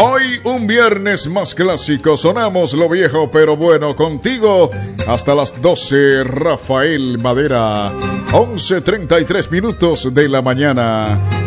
Hoy un viernes más clásico, sonamos lo viejo pero bueno contigo hasta las 12, Rafael Madera, 11:33 de la mañana.